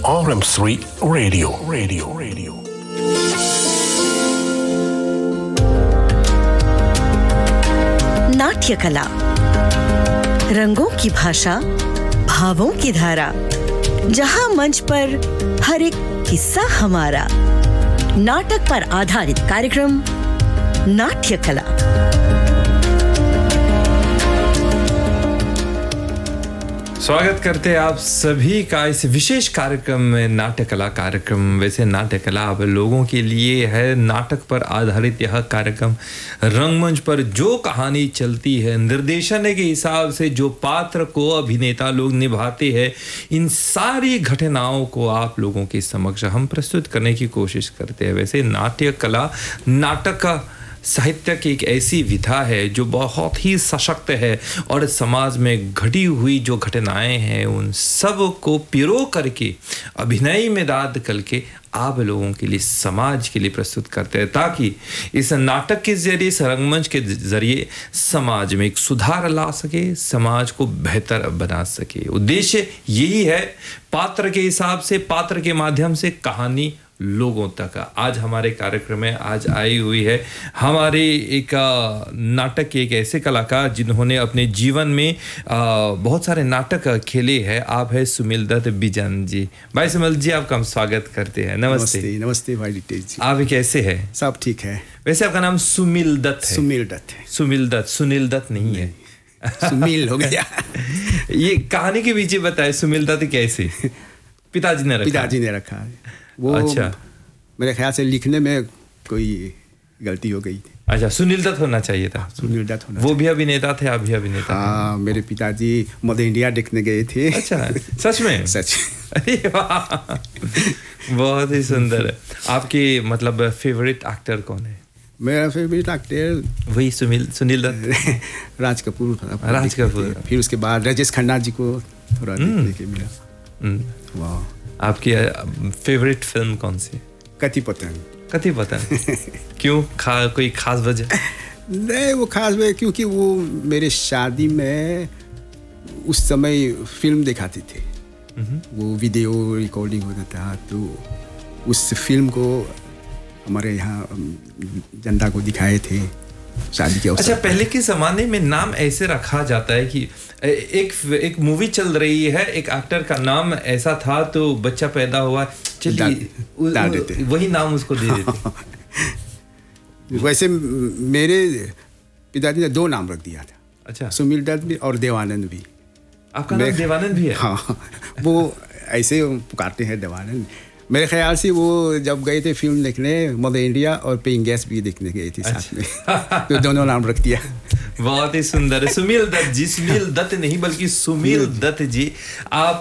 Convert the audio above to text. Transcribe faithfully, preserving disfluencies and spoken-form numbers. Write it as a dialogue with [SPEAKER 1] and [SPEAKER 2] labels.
[SPEAKER 1] R M three Radio. Radio. Radio.
[SPEAKER 2] नाट्य कला, रंगों की भाषा, भावों की धारा, जहां मंच पर हर एक किस्सा हमारा। नाटक पर आधारित कार्यक्रम नाट्य कला।
[SPEAKER 3] स्वागत करते हैं आप सभी का इस विशेष कार्यक्रम में, नाट्य कला कार्यक्रम। वैसे नाट्य कला अब लोगों के लिए है। नाटक पर आधारित यह कार्यक्रम रंगमंच पर जो कहानी चलती है, निर्देशन के हिसाब से जो पात्र को अभिनेता लोग निभाते हैं, इन सारी घटनाओं को आप लोगों के समक्ष हम प्रस्तुत करने की कोशिश करते हैं। वैसे नाट्य कला, नाटक का साहित्य की एक ऐसी विधा है जो बहुत ही सशक्त है और समाज में घटी हुई जो घटनाएं हैं उन सब को पिरो करके अभिनय में दाद करके आप लोगों के लिए, समाज के लिए प्रस्तुत करते हैं, ताकि इस नाटक के जरिए, इस रंगमंच के जरिए समाज में एक सुधार ला सके, समाज को बेहतर बना सके। उद्देश्य यही है, पात्र के हिसाब से, पात्र के माध्यम से कहानी लोगों तक। आज हमारे कार्यक्रम में आज आई हुई है हमारे एक नाटक के एक ऐसे कलाकार जिन्होंने अपने जीवन में बहुत सारे नाटक खेले हैं। आप है सुमिल दत्त बिजन जी। भाई सुमिल जी, आपका हम स्वागत करते हैं। नमस्ते।
[SPEAKER 4] नमस्ते, नमस्ते भाई रितेश जी।
[SPEAKER 3] आप कैसे हैं?
[SPEAKER 4] सब ठीक है।
[SPEAKER 3] वैसे आपका नाम सुमिल दत्त है?
[SPEAKER 4] सुमिल दत्त है।
[SPEAKER 3] सुमिल दत्त, सुनील दत्त नहीं है।
[SPEAKER 4] सुमिल हो गया।
[SPEAKER 3] ये कहानी के पीछे बताए, सुमिल दत्त कैसे? पिताजी ने रखा?
[SPEAKER 4] पिताजी ने रखा है वो।
[SPEAKER 3] अच्छा,
[SPEAKER 4] मेरे ख्याल से लिखने में कोई गलती हो गई थी।
[SPEAKER 3] अच्छा, सुनील दत्त होना चाहिए था।
[SPEAKER 4] सुनील दत्त होना
[SPEAKER 3] वो भी अभिनेता थे, आप भी अभिनेता?
[SPEAKER 4] हाँ, मेरे पिताजी मदर इंडिया देखने गए थे।
[SPEAKER 3] अच्छा, सच में?
[SPEAKER 4] सच।
[SPEAKER 3] अरे वाह, बहुत ही सुंदर है। आपके मतलब फेवरेट एक्टर कौन है?
[SPEAKER 4] मेरा फेवरेट एक्टर
[SPEAKER 3] वही सुनील सुनील दत्त।
[SPEAKER 4] राज कपूर।
[SPEAKER 3] राज कपूर।
[SPEAKER 4] फिर उसके बाद राजेश खन्ना जी को थोड़ा देखने के मिला। वाह।
[SPEAKER 3] आपकी फेवरेट फिल्म कौन सी?
[SPEAKER 4] कति पतंग।
[SPEAKER 3] कति पतंग। क्यों, खा कोई खास वजह?
[SPEAKER 4] नहीं, वो खास वजह क्योंकि वो मेरे शादी में उस समय फिल्म दिखाते थे। वो वीडियो रिकॉर्डिंग होता था, तो उस फिल्म को हमारे यहाँ जनता को दिखाए थे शादी के अवसर।
[SPEAKER 3] अच्छा, पहले के ज़माने में नाम ऐसे रखा जाता है कि एक एक मूवी चल रही है, एक एक्टर का नाम ऐसा था, तो बच्चा पैदा हुआ, चलिए
[SPEAKER 4] डाल देते,
[SPEAKER 3] वही नाम उसको दे देते।
[SPEAKER 4] वैसे मेरे पिताजी ने दो नाम रख दिया था।
[SPEAKER 3] अच्छा,
[SPEAKER 4] सुमिल दत्त भी और देवानंद भी।
[SPEAKER 3] आपका नाम देवानंद भी है?
[SPEAKER 4] हाँ, वो ऐसे पुकारते हैं देवानंद। मेरे ख्याल से वो जब गए थे फिल्म देखने, मदर इंडिया और पेइंग गेस्ट भी देखने गए थे साथ में। तो दोनों नाम रख दिया।
[SPEAKER 3] बहुत ही सुंदर है। सुमिल दत्त जी, सुनील दत्त नहीं बल्कि सुमिल दत्त जी। आप